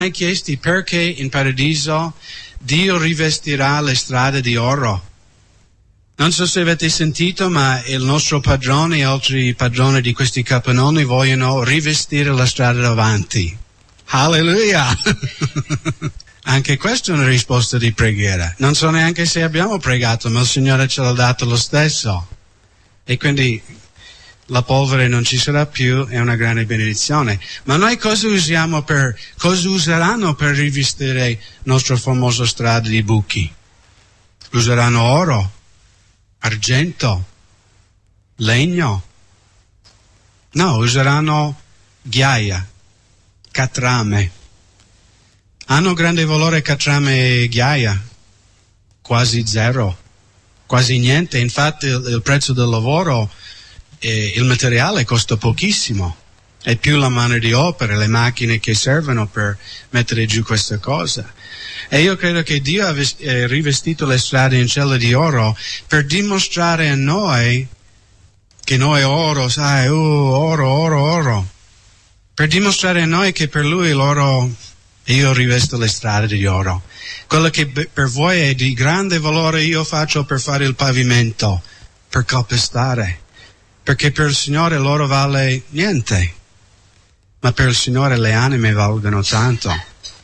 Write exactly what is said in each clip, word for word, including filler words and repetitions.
chiesti perché in paradiso Dio rivestirà le strade di oro? Non so se avete sentito, ma il nostro padrone e altri padroni di questi capannoni vogliono rivestire la strada davanti. Alleluia! Anche questa è una risposta di preghiera. Non so neanche se abbiamo pregato, ma il Signore ce l'ha dato lo stesso. E quindi la polvere non ci sarà più, è una grande benedizione. Ma noi cosa usiamo per, cosa useranno per rivestire il nostro famoso strada di buchi? Useranno oro, argento, legno? No, useranno ghiaia, catrame. Hanno grande valore catrame e ghiaia? Quasi zero, quasi niente. Infatti il, il prezzo del lavoro, eh, il materiale costa pochissimo. È più la mano di opera, le macchine che servono per mettere giù questa cosa. E io credo che Dio ha vest- eh, rivestito le strade in cielo di oro per dimostrare a noi che noi oro, sai, uh, oro, oro, oro. Per dimostrare a noi che per Lui l'oro, io rivesto le strade di oro. Quello che per voi è di grande valore io faccio per fare il pavimento, per calpestare. Perché per il Signore l'oro vale niente, ma per il Signore le anime valgono tanto.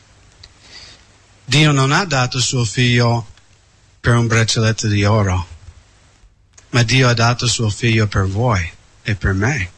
Dio non ha dato suo figlio per un braccialetto di oro, ma Dio ha dato suo figlio per voi e per me.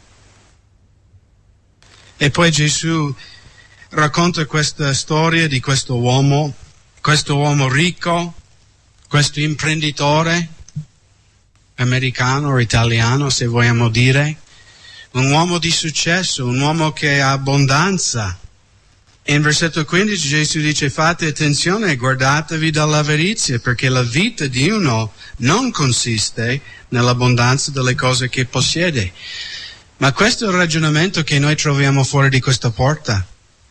E poi Gesù racconta questa storia di questo uomo, questo uomo ricco, questo imprenditore americano o italiano, se vogliamo dire, un uomo di successo, un uomo che ha abbondanza. E in versetto quindici Gesù dice: fate attenzione, guardatevi dall'avarizia, perché la vita di uno non consiste nell'abbondanza delle cose che possiede. Ma questo è il ragionamento che noi troviamo fuori di questa porta.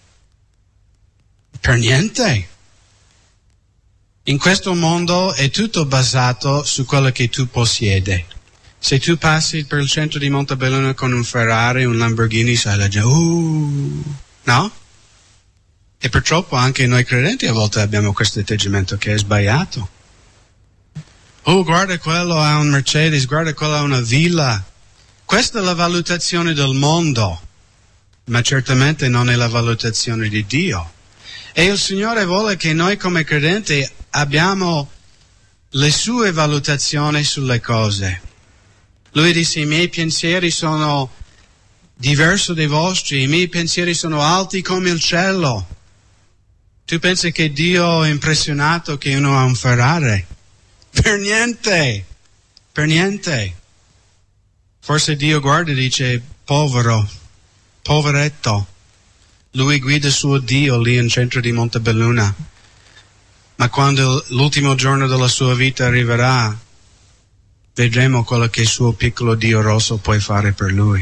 Per niente. In questo mondo è tutto basato su quello che tu possiedi. Se tu passi per il centro di Montebelluna con un Ferrari, un Lamborghini, sai la gente, uh, no? E purtroppo anche noi credenti a volte abbiamo questo atteggiamento che è sbagliato. Oh, guarda quello ha un Mercedes, guarda quello ha una villa. Questa è la valutazione del mondo, ma certamente non è la valutazione di Dio. E il Signore vuole che noi come credenti abbiamo le sue valutazioni sulle cose. Lui disse: i miei pensieri sono diversi dai vostri, i miei pensieri sono alti come il cielo. Tu pensi che Dio è impressionato che uno ha un Ferrari? Per niente, per niente. Forse Dio guarda e dice: povero, poveretto. Lui guida suo Dio lì in centro di Montebelluna. Ma quando l'ultimo giorno della sua vita arriverà, vedremo quello che il suo piccolo Dio rosso può fare per lui.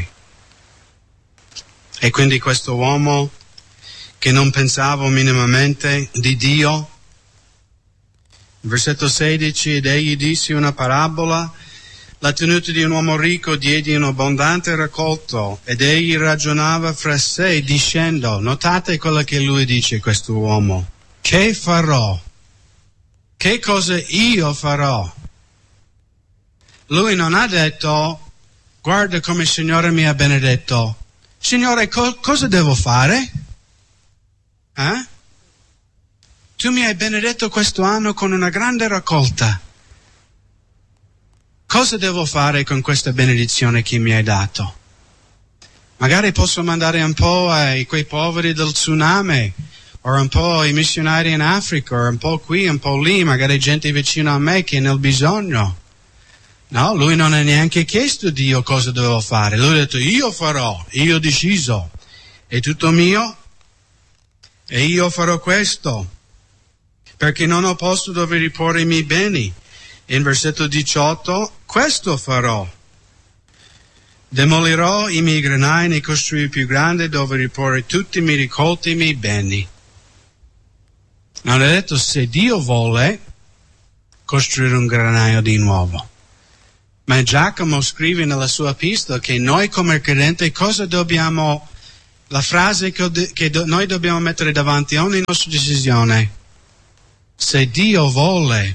E quindi questo uomo che non pensava minimamente di Dio, versetto sedici, ed egli disse una parabola: la tenuta di un uomo ricco diede un abbondante raccolto, ed egli ragionava fra sé dicendo, notate quello che lui dice, questo uomo: che farò? Che cosa io farò? Lui non ha detto: guarda come il Signore mi ha benedetto. Signore, co- cosa devo fare? Eh? Tu mi hai benedetto questo anno con una grande raccolta. Cosa devo fare con questa benedizione che mi hai dato? Magari posso mandare un po' ai quei poveri del tsunami, o un po' ai missionari in Africa, o un po' qui, un po' lì, magari gente vicino a me che è nel bisogno. No, lui non ha neanche chiesto a Dio cosa dovevo fare. Lui ha detto: io farò, io ho deciso, è tutto mio e io farò questo, perché non ho posto dove riporre i miei beni. In versetto diciotto, questo farò: demolirò i miei granai e ne costruirò più grande dove riporre tutti i miei raccolti e i miei beni. Non ha detto se Dio vuole costruire un granaio di nuovo. Ma Giacomo scrive nella sua epistola che noi come credenti cosa dobbiamo la frase che, che do, noi dobbiamo mettere davanti a ogni nostra decisione: se Dio vuole.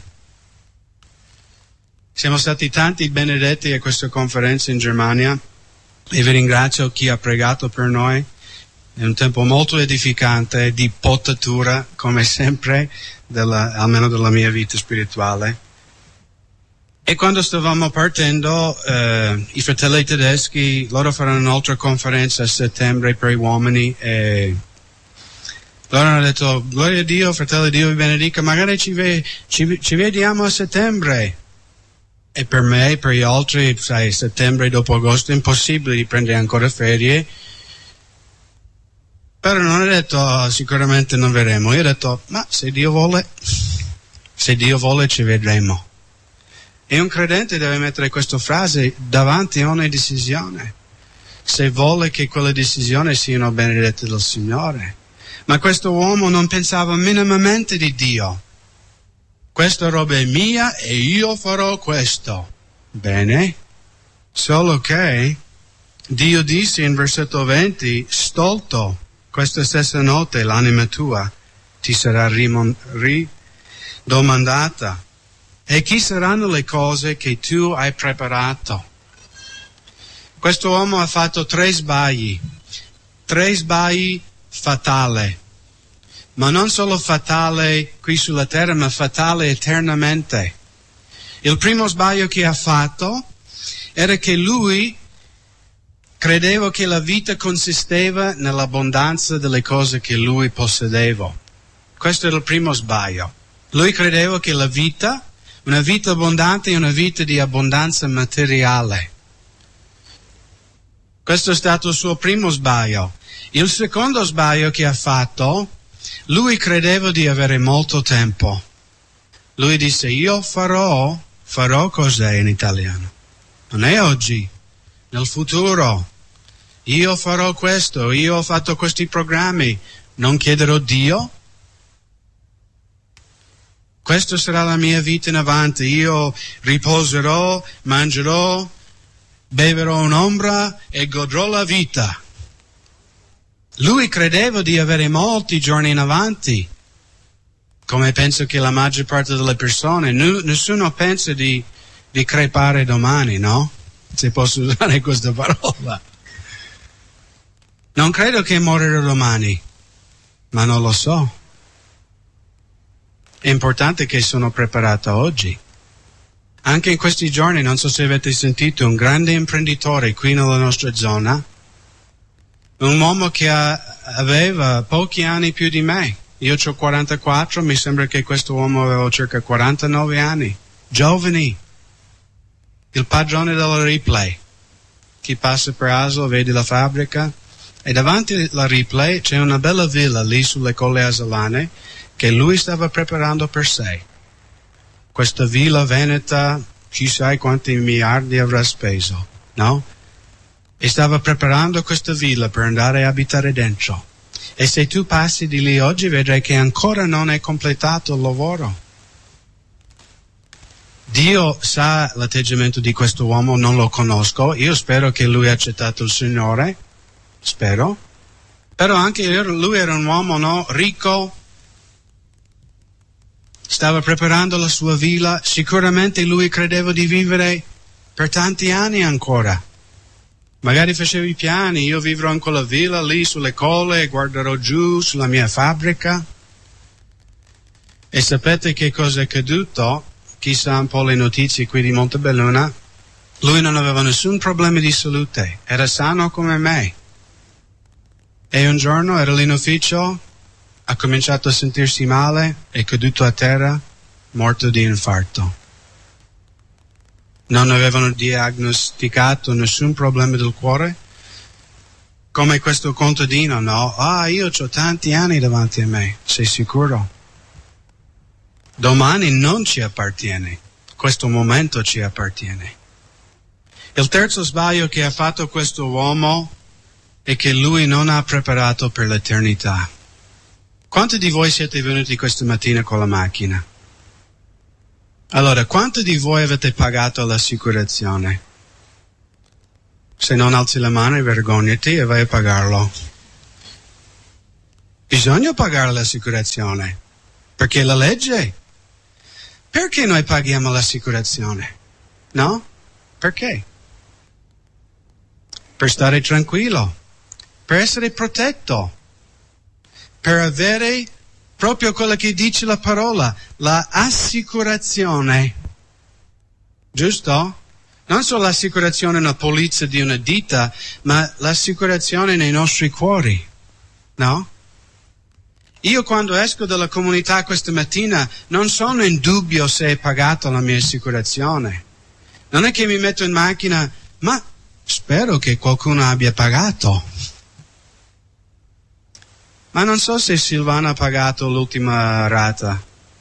Siamo stati tanti benedetti a questa conferenza in Germania e vi ringrazio chi ha pregato per noi. È un tempo molto edificante, di potatura, come sempre, della, almeno della mia vita spirituale. E quando stavamo partendo, eh, i fratelli tedeschi, loro faranno un'altra conferenza a settembre per gli uomini, e loro hanno detto: gloria a Dio, fratelli, Dio vi benedica, magari ci, ve, ci, ci vediamo a settembre. E per me e per gli altri, sai, settembre dopo agosto è impossibile di prendere ancora ferie. Però non ho detto oh, sicuramente non verremo. Io ho detto: ma se Dio vuole, se Dio vuole ci vedremo. E un credente deve mettere questa frase davanti a ogni decisione, se vuole che quelle decisioni siano benedette dal Signore. Ma questo uomo non pensava minimamente di Dio. Questa roba è mia e io farò questo. Bene, solo che Dio disse in versetto venti: stolto, questa stessa notte l'anima tua ti sarà rimon- ridomandata. E chi saranno le cose che tu hai preparato? Questo uomo ha fatto tre sbagli, tre sbagli fatali, ma non solo fatale qui sulla terra, ma fatale eternamente. Il primo sbaglio che ha fatto era che lui credeva che la vita consisteva nell'abbondanza delle cose che lui possedeva. Questo era il primo sbaglio. Lui credeva che la vita, una vita abbondante, è una vita di abbondanza materiale. Questo è stato il suo primo sbaglio. Il secondo sbaglio che ha fatto, lui credeva di avere molto tempo. Lui disse: io farò, farò cos'è in italiano? Non è oggi, nel futuro. Io farò questo, io ho fatto questi programmi, non chiederò Dio? Questa sarà la mia vita in avanti, io riposerò, mangerò, beverò un'ombra e godrò la vita. Lui credeva di avere molti giorni in avanti, come penso che la maggior parte delle persone. Nessuno pensa di, di crepare domani, no? Se posso usare questa parola. Non credo che morirò domani, ma non lo so. È importante che sono preparato oggi. Anche in questi giorni, non so se avete sentito, un grande imprenditore qui nella nostra zona, un uomo che ha, aveva pochi anni più di me. Io ho quarantaquattro, mi sembra che questo uomo aveva circa quarantanove anni. Giovani. Il padrone della Replay. Chi passa per Asolo vede la fabbrica. E davanti alla Replay c'è una bella villa lì sulle colle asolane che lui stava preparando per sé. Questa villa veneta, chi sa quanti miliardi avrà speso, no? E stava preparando questa villa per andare a abitare dentro. E se tu passi di lì oggi vedrai che ancora non è completato il lavoro. Dio sa l'atteggiamento di questo uomo, non lo conosco. Io spero che lui ha accettato il Signore, spero. Però anche lui era un uomo, no, ricco. Stava preparando la sua villa, sicuramente lui credeva di vivere per tanti anni ancora. Magari faceva i piani, io vivrò in quella villa lì sulle colle, guarderò giù sulla mia fabbrica. E sapete che cosa è accaduto? Chi sa un po' le notizie qui di Montebelluna? Lui non aveva nessun problema di salute, era sano come me. E un giorno era lì in ufficio, ha cominciato a sentirsi male, è caduto a terra, morto di infarto. Non avevano diagnosticato nessun problema del cuore, come questo contadino, no? Ah, io ho tanti anni davanti a me, sei sicuro? Domani non ci appartiene, questo momento ci appartiene. Il terzo sbaglio che ha fatto questo uomo è che lui non ha preparato per l'eternità. Quanti di voi siete venuti questa mattina con la macchina? Allora, quanti di voi avete pagato l'assicurazione? Se non alzi la mano, vergognati e vai a pagarlo. Bisogna pagare l'assicurazione, perché è la legge. Perché noi paghiamo l'assicurazione? No? Perché? Per stare tranquillo, per essere protetto, per avere proprio quello che dice la parola, la assicurazione. Giusto? Non solo l'assicurazione una polizza di una ditta, ma l'assicurazione nei nostri cuori. No? Io quando esco dalla comunità questa mattina non sono in dubbio se è pagato la mia assicurazione. Non è che mi metto in macchina, ma spero che qualcuno abbia pagato. Ma non so se Silvana ha pagato l'ultima rata.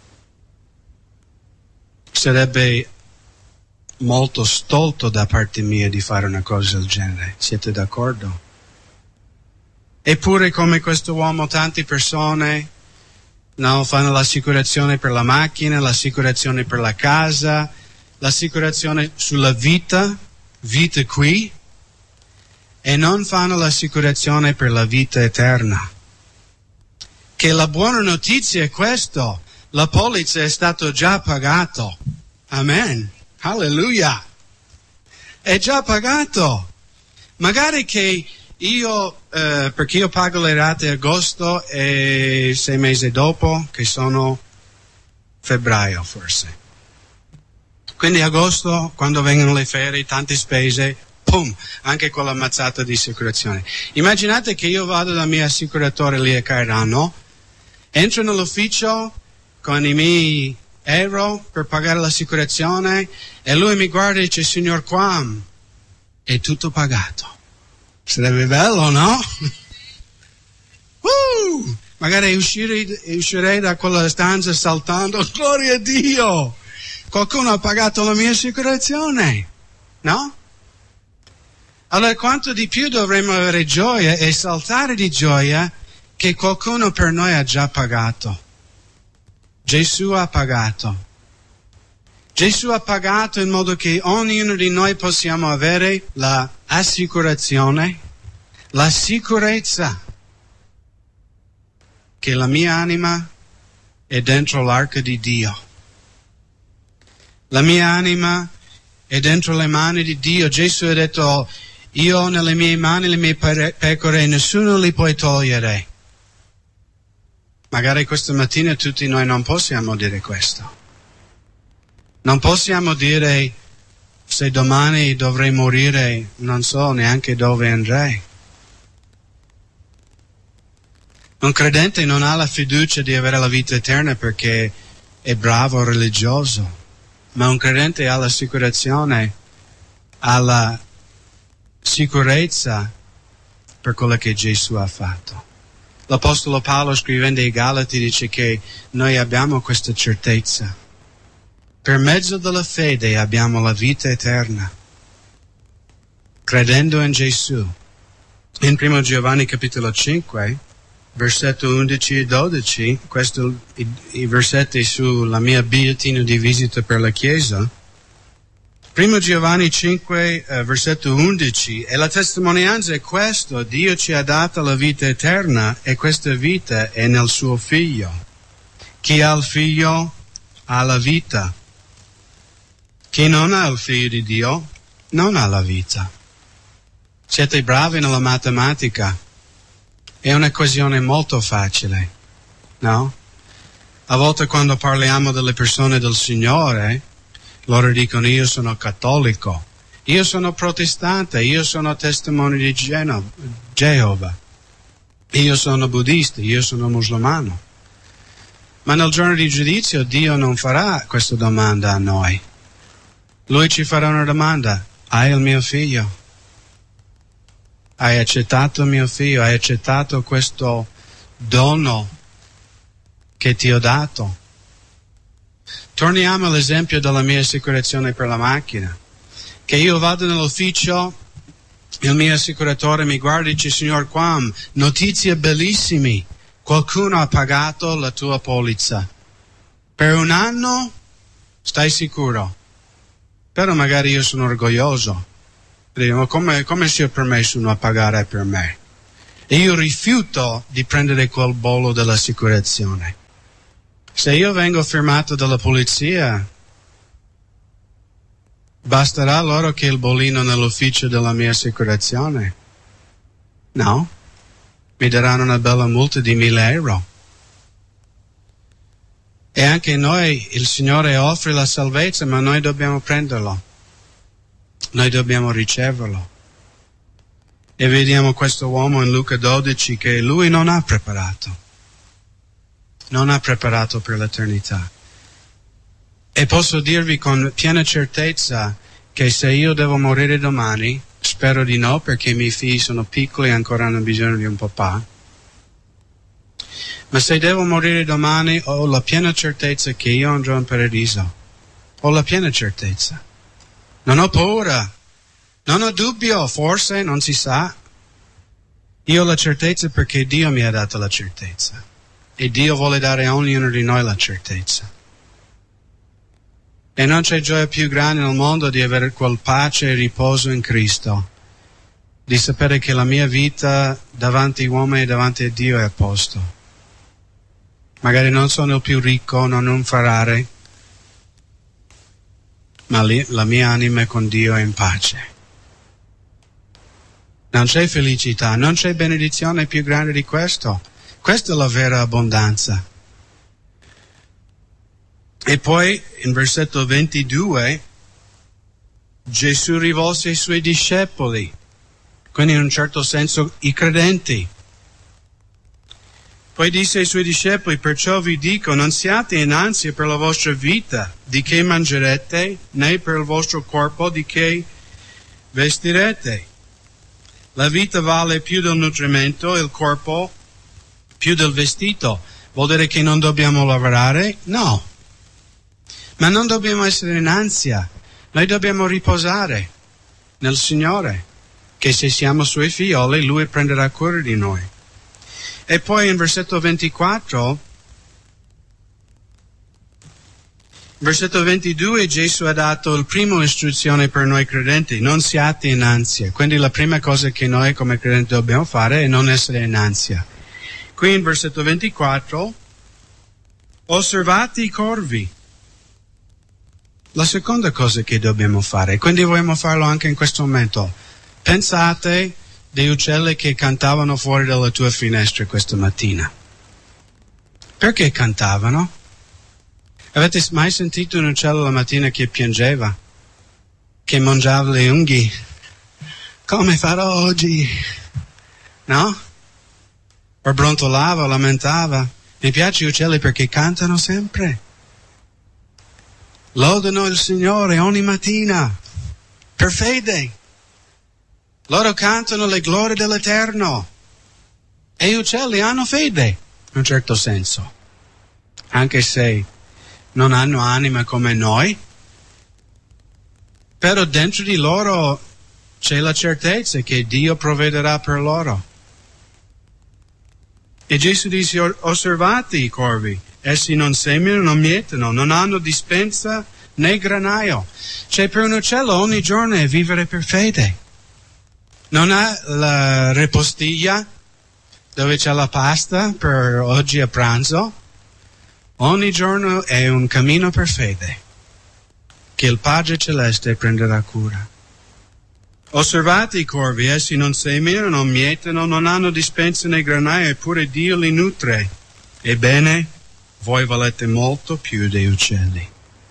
Sarebbe molto stolto da parte mia di fare una cosa del genere. Siete d'accordo? Eppure come questo uomo tante persone no, fanno l'assicurazione per la macchina, l'assicurazione per la casa, l'assicurazione sulla vita, vita qui, e non fanno l'assicurazione per la vita eterna. Che la buona notizia è questo, la polizza è stato già pagato. Amen. Alleluia. È già pagato. Magari che io, eh, perché io pago le rate agosto e sei mesi dopo, che sono febbraio forse. Quindi agosto, quando vengono le ferie, tante spese, pum, anche con la mazzata di assicurazione. Immaginate che io vado dal mio assicuratore lì a Cairano, entro nell'ufficio con i miei euro per pagare l'assicurazione e lui mi guarda e dice: signor Quam, è tutto pagato. Sarebbe bello, no? uh, magari uscirei, uscirei da quella stanza saltando, gloria a Dio! Qualcuno ha pagato la mia assicurazione, no? Allora quanto di più dovremmo avere gioia e saltare di gioia che qualcuno per noi ha già pagato. Gesù ha pagato. Gesù ha pagato in modo che ognuno di noi possiamo avere la assicurazione, la sicurezza che la mia anima è dentro l'arca di Dio. La mia anima è dentro le mani di Dio. Gesù ha detto: io ho nelle mie mani le mie pecore e nessuno li può togliere. Magari questa mattina tutti noi non possiamo dire questo. Non possiamo dire: se domani dovrei morire, non so neanche dove andrei. Un credente non ha la fiducia di avere la vita eterna perché è bravo o religioso, ma un credente ha l'assicurazione, ha la sicurezza per quello che Gesù ha fatto. L'Apostolo Paolo, scrivendo ai Galati, dice che noi abbiamo questa certezza. Per mezzo della fede abbiamo la vita eterna, credendo in Gesù. In primo Giovanni capitolo cinque, versetto undici e dodici, questi i, i versetti sulla mia bigliettino di visita per la Chiesa. primo Giovanni cinque, eh, versetto undici, e la testimonianza è questo: Dio ci ha dato la vita eterna e questa vita è nel suo Figlio. Chi ha il Figlio ha la vita. Chi non ha il Figlio di Dio non ha la vita. Siete bravi nella matematica. È un'equazione molto facile, no? A volte quando parliamo delle persone del Signore, loro dicono: io sono cattolico, io sono protestante, io sono testimone di Geno- Geova, io sono buddista, io sono musulmano. Ma nel giorno di giudizio Dio non farà questa domanda a noi. Lui ci farà una domanda: hai il mio figlio? Hai accettato il mio figlio? Hai accettato questo dono che ti ho dato? Torniamo all'esempio della mia assicurazione per la macchina. Che io vado nell'ufficio, il mio assicuratore mi guarda e dice: signor Quam, notizie bellissime, qualcuno ha pagato la tua polizza. Per un anno stai sicuro. Però magari io sono orgoglioso. Dico: come, come si è permesso uno a pagare per me? E io rifiuto di prendere quel bollo dell'assicurazione. Se io vengo fermato dalla polizia, basterà loro che il bollino nell'ufficio della mia assicurazione? No, mi daranno una bella multa di mille euro. E anche noi, il Signore offre la salvezza, ma noi dobbiamo prenderlo. Noi dobbiamo riceverlo. E vediamo questo uomo in Luca dodici che lui non ha preparato. Non ha preparato per l'eternità. E posso dirvi con piena certezza che se io devo morire domani, spero di no perché i miei figli sono piccoli e ancora hanno bisogno di un papà, ma se devo morire domani ho la piena certezza che io andrò in paradiso. Ho la piena certezza. Non ho paura. Non ho dubbio, forse, non si sa. Io ho la certezza perché Dio mi ha dato la certezza. E Dio vuole dare a ognuno di noi la certezza. E non c'è gioia più grande nel mondo di avere quel pace e riposo in Cristo. Di sapere che la mia vita davanti agli uomini e davanti a Dio è a posto. Magari non sono il più ricco, non un Ferrari, ma lì, la mia anima con Dio è in pace. Non c'è felicità, non c'è benedizione più grande di questo. Questa è la vera abbondanza. E poi, in versetto ventidue, Gesù rivolse ai suoi discepoli, quindi in un certo senso i credenti. Poi disse ai suoi discepoli, perciò vi dico, non siate in ansia per la vostra vita, di che mangerete, né per il vostro corpo, di che vestirete. La vita vale più del nutrimento, il corpo più del vestito. Vuol dire che non dobbiamo lavorare? No. Ma non dobbiamo essere in ansia. Noi dobbiamo riposare nel Signore, che se siamo Suoi figlioli, Lui prenderà cura di noi. E poi in versetto ventiquattro, versetto ventidue, Gesù ha dato il primo istruzione per noi credenti, non siate in ansia. Quindi la prima cosa che noi come credenti dobbiamo fare è non essere in ansia. Qui in versetto ventiquattro, osservate i corvi. La seconda cosa che dobbiamo fare, quindi vogliamo farlo anche in questo momento. Pensate dei uccelli che cantavano fuori dalla tua finestra questa mattina. Perché cantavano? Avete mai sentito un uccello la mattina che piangeva? Che mangiava le unghie? Come farò oggi? No? O brontolava, o lamentava. Mi piace gli uccelli perché cantano sempre. Lodano il Signore ogni mattina. Per fede. Loro cantano le glorie dell'Eterno. E gli uccelli hanno fede, in un certo senso. Anche se non hanno anima come noi. Però dentro di loro c'è la certezza che Dio provvederà per loro. E Gesù dice, osservate i corvi. Essi non seminano, non mietono, non hanno dispensa né granaio. Cioè per un uccello ogni giorno è vivere per fede. Non ha la repostiglia dove c'è la pasta per oggi a pranzo. Ogni giorno è un cammino per fede che il Padre Celeste prenderà cura. Osservate i corvi, essi non seminano, non mietono, non hanno dispensa né granaio, eppure Dio li nutre. Ebbene, voi valete molto più dei uccelli.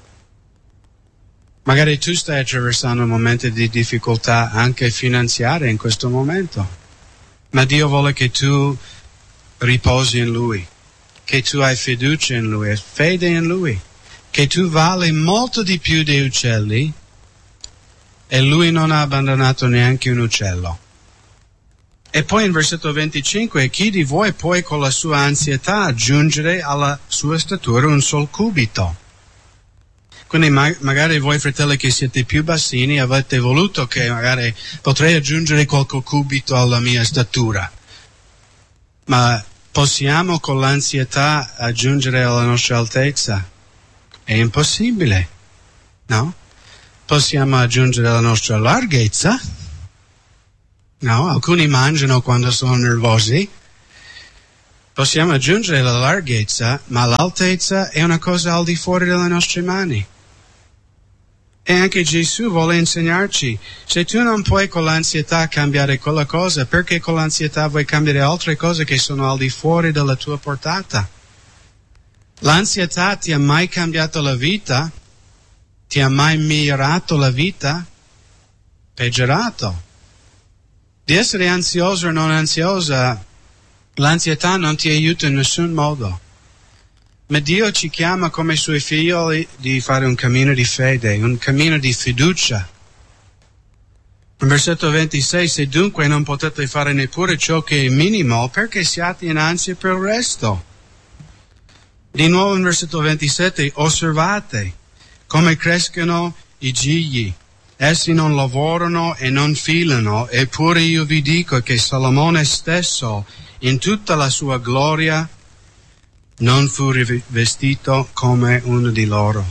Magari tu stai attraversando momenti di difficoltà anche finanziarie in questo momento, ma Dio vuole che tu riposi in Lui, che tu hai fiducia in Lui, fede in Lui, che tu vali molto di più dei uccelli e Lui non ha abbandonato neanche un uccello. E poi in versetto venticinque, chi di voi può con la sua ansietà aggiungere alla sua statura un sol cubito? Quindi ma- magari voi fratelli che siete più bassini avete voluto che magari potrei aggiungere qualche cubito alla mia statura. Ma possiamo con l'ansietà aggiungere alla nostra altezza? È impossibile, no? Possiamo aggiungere alla nostra larghezza? No, alcuni mangiano quando sono nervosi. Possiamo aggiungere la larghezza, ma l'altezza è una cosa al di fuori delle nostre mani. E anche Gesù vuole insegnarci, se tu non puoi con l'ansietà cambiare quella cosa, perché con l'ansietà vuoi cambiare altre cose che sono al di fuori della tua portata? L'ansietà ti ha mai cambiato la vita? Ti ha mai migliorato la vita? Peggiorato. Di essere ansioso o non ansiosa, l'ansietà non ti aiuta in nessun modo. Ma Dio ci chiama come suoi figli di fare un cammino di fede, un cammino di fiducia. In versetto ventisei, se dunque non potete fare neppure ciò che è minimo, perché siate in ansia per il resto? Di nuovo in versetto ventisette, osservate come crescono i gigli. Essi non lavorano e non filano, eppure io vi dico che Salomone stesso, in tutta la sua gloria, non fu rivestito come uno di loro.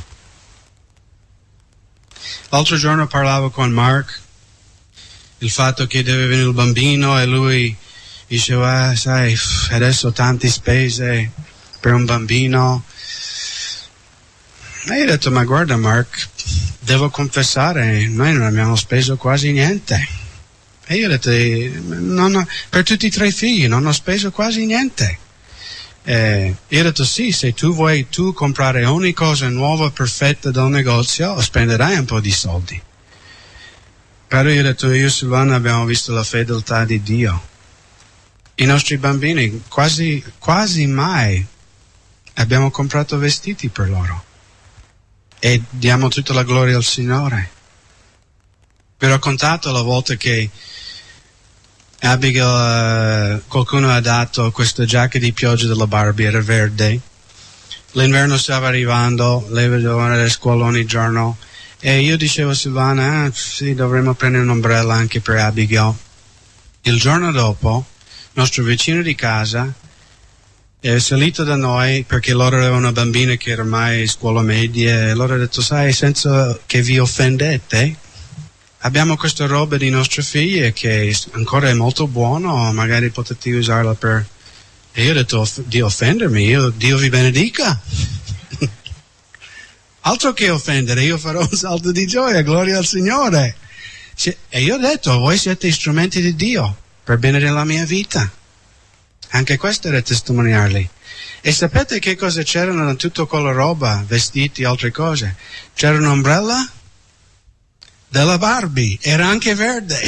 L'altro giorno parlavo con Mark, il fatto che deve venire il bambino e lui diceva, ah, sai, adesso tante spese per un bambino. E io ho detto, ma guarda Mark, devo confessare, noi non abbiamo speso quasi niente. E io ho detto, non ho, per tutti e tre i figli non ho speso quasi niente. E io ho detto, sì, se tu vuoi tu comprare ogni cosa nuova, perfetta del negozio, spenderai un po' di soldi. Però io ho detto, io e Silvana abbiamo visto la fedeltà di Dio. I nostri bambini quasi, quasi mai abbiamo comprato vestiti per loro. E diamo tutta la gloria al Signore. Vi ho raccontato la volta che Abigail, uh, qualcuno ha dato questa giacca di pioggia della Barbie, era verde. L'inverno stava arrivando, lei doveva andare a scuola ogni giorno. E io dicevo a Silvana, ah, sì, dovremmo prendere un'ombrella anche per Abigail. Il giorno dopo, nostro vicino di casa è salito da noi perché loro avevano una bambina che era ormai in scuola media e loro ha detto, sai, senza che vi offendete, abbiamo questa roba di nostre figlie che ancora è molto buono, magari potete usarla per... E io ho detto, di offendermi, io, Dio vi benedica. Altro che offendere, io farò un salto di gioia, gloria al Signore. E io ho detto, voi siete strumenti di Dio per bene della mia vita. Anche questo era testimoniarli. E sapete che cosa c'erano in tutta quella roba, vestiti, altre cose? C'era un'ombrella della Barbie, era anche verde.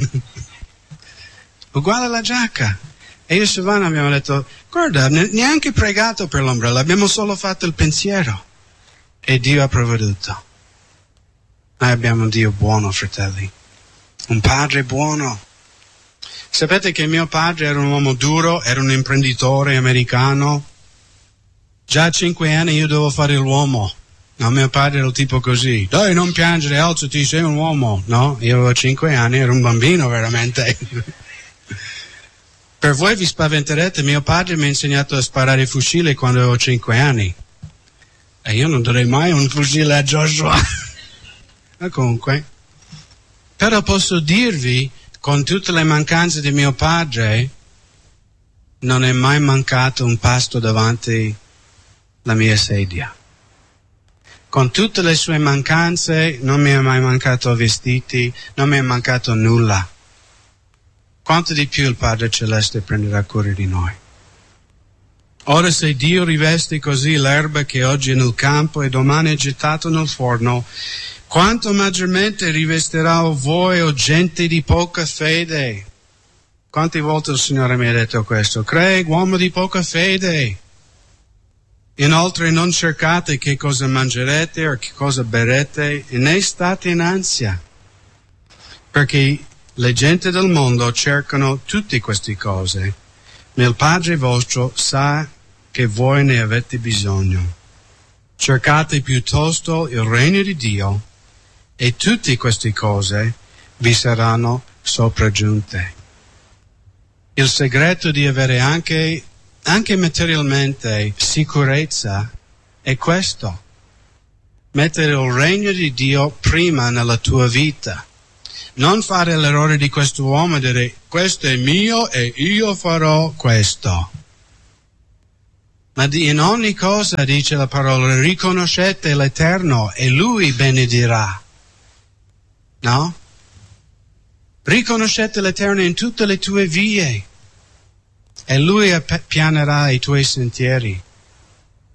Uguale alla giacca. E io e Silvana abbiamo detto, guarda, neanche pregato per l'ombrella, abbiamo solo fatto il pensiero. E Dio ha provveduto. Noi abbiamo un Dio buono, fratelli. Un padre buono. Sapete che mio padre era un uomo duro, era un imprenditore americano. Già a cinque anni io dovevo fare l'uomo. No, mio padre era il tipo così. Dai, non piangere, alzati, sei un uomo. No, io avevo cinque anni, ero un bambino veramente. Per voi vi spaventerete, mio padre mi ha insegnato a sparare fucile quando avevo cinque anni. E io non darei mai un fucile a Joshua. Ma comunque. Però posso dirvi, con tutte le mancanze di mio padre, non è mai mancato un pasto davanti alla mia sedia. Con tutte le sue mancanze non mi è mai mancato vestiti, non mi è mancato nulla. Quanto di più il Padre Celeste prenderà cura di noi. Ora se Dio riveste così l'erba che oggi è nel campo e domani è gettato nel forno, quanto maggiormente rivesterà voi, o gente di poca fede? Quante volte il Signore mi ha detto questo? Craig, uomo di poca fede. Inoltre non cercate che cosa mangerete o che cosa berrete, e né state in ansia, perché le gente del mondo cercano tutte queste cose, ma il Padre vostro sa che voi ne avete bisogno. Cercate piuttosto il regno di Dio, e tutte queste cose vi saranno sopraggiunte. Il segreto di avere anche, anche materialmente sicurezza è questo: mettere il regno di Dio prima nella tua vita. Non fare l'errore di questo uomo e dire questo è mio e io farò questo. Ma in ogni cosa, dice la parola, riconoscete l'Eterno e Lui benedirà. No? Riconoscete l'Eterno in tutte le tue vie e Lui appianerà i tuoi sentieri.